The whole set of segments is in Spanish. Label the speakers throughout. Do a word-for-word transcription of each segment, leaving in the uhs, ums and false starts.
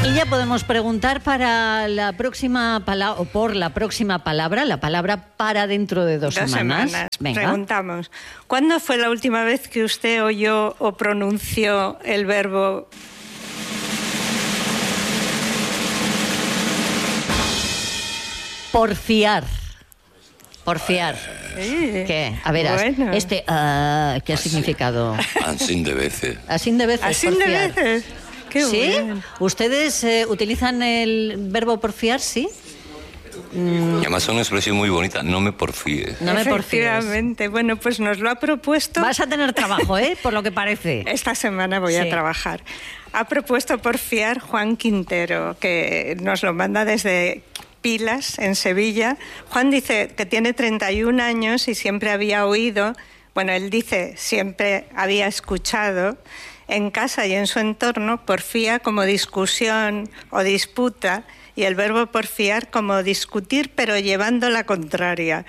Speaker 1: Y ya podemos preguntar para la próxima palabra, o por la próxima palabra, la palabra para dentro de dos,
Speaker 2: dos
Speaker 1: semanas.
Speaker 2: semanas.
Speaker 1: Venga.
Speaker 2: Preguntamos, ¿cuándo fue la última vez que usted oyó o pronunció el verbo
Speaker 1: porfiar? Porfiar.
Speaker 2: Sí.
Speaker 1: ¿Qué? A ver,
Speaker 2: Bueno.
Speaker 1: este, uh, ¿qué ha significado?
Speaker 3: Así de veces.
Speaker 1: Así de veces.
Speaker 2: Así de
Speaker 1: porfiar.
Speaker 2: veces. Qué
Speaker 1: ¿Sí?
Speaker 2: bien.
Speaker 1: ¿Ustedes eh, utilizan el verbo porfiar? Sí.
Speaker 3: Y además es una expresión muy bonita, no me porfíes.
Speaker 1: No me porfíes.
Speaker 2: Efectivamente. Bueno, pues nos lo ha propuesto.
Speaker 1: Vas a tener trabajo, ¿eh? Por lo que parece.
Speaker 2: Esta semana voy
Speaker 1: Sí.
Speaker 2: a trabajar. Ha propuesto porfiar Juan Quintero, que nos lo manda desde Pilas, en Sevilla. Juan dice que tiene treinta y un años y siempre había oído, bueno, él dice siempre había escuchado en casa y en su entorno porfía como discusión o disputa y el verbo porfiar como discutir pero llevando la contraria.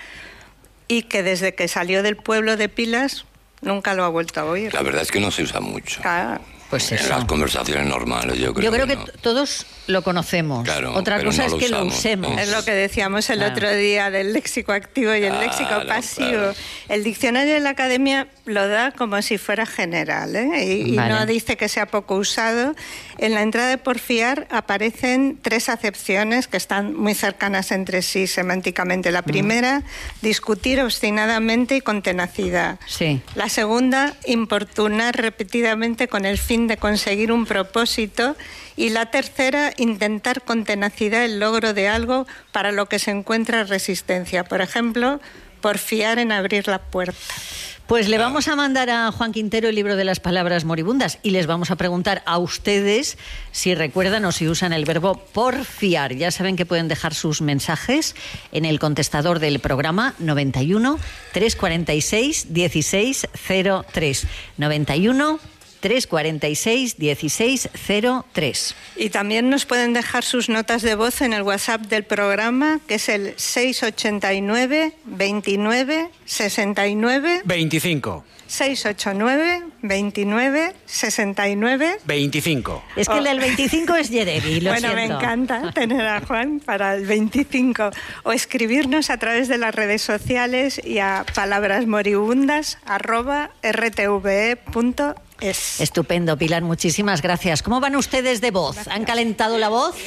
Speaker 2: Y que desde que salió del pueblo de Pilas nunca lo ha vuelto a oír.
Speaker 3: La verdad es que no se usa mucho.
Speaker 2: Ah,
Speaker 1: Pues
Speaker 3: En
Speaker 1: eso.
Speaker 3: las conversaciones normales, yo creo.
Speaker 1: Yo creo que
Speaker 3: no.
Speaker 1: t- todos lo conocemos.
Speaker 3: Claro,
Speaker 1: Otra
Speaker 3: pero
Speaker 1: cosa
Speaker 3: no
Speaker 1: es
Speaker 3: lo
Speaker 1: que lo
Speaker 3: usamos.
Speaker 1: usemos.
Speaker 2: Es lo que decíamos el
Speaker 1: Claro.
Speaker 2: otro día del léxico activo y el
Speaker 3: Claro,
Speaker 2: léxico pasivo.
Speaker 3: claro.
Speaker 2: El diccionario de la Academia lo da como si fuera general, ¿eh? y, y
Speaker 1: Vale.
Speaker 2: no dice que sea poco usado. En la entrada de porfiar aparecen tres acepciones que están muy cercanas entre sí semánticamente. La primera, discutir obstinadamente y con tenacidad.
Speaker 1: Sí.
Speaker 2: La segunda, importunar repetidamente con el fin de conseguir un propósito. Y la tercera, intentar con tenacidad el logro de algo para lo que se encuentra resistencia. Por ejemplo, porfiar en abrir la puerta.
Speaker 1: Pues le vamos a mandar a Juan Quintero el libro de las palabras moribundas y les vamos a preguntar a ustedes si recuerdan o si usan el verbo porfiar. Ya saben que pueden dejar sus mensajes en el contestador del programa noventa y uno, trescientos cuarenta y seis, dieciséis cero tres. noventa y uno, trescientos cuarenta y seis, dieciséis cero tres.
Speaker 2: Y también nos pueden dejar sus notas de voz en el WhatsApp del programa, que es el seis ochenta y nueve, veintinueve, sesenta y nueve.
Speaker 4: veinticinco.
Speaker 2: seis ochenta y nueve, veintinueve, sesenta y nueve.
Speaker 4: veinticinco.
Speaker 1: Es que el del veinticinco es Yeregi, lo
Speaker 2: Bueno,
Speaker 1: siento.
Speaker 2: me encanta tener a Juan para el veinticinco. O escribirnos a través de las redes sociales y a palabrasmoribundas arroba r t v e punto es.
Speaker 1: Estupendo, Pilar, muchísimas gracias. ¿Cómo van ustedes de voz? ¿Han calentado la voz?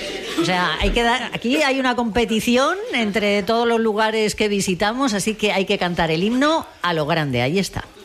Speaker 1: O sea, hay que dar, aquí hay una competición entre todos los lugares que visitamos, así que hay que cantar el himno a lo grande. Ahí está.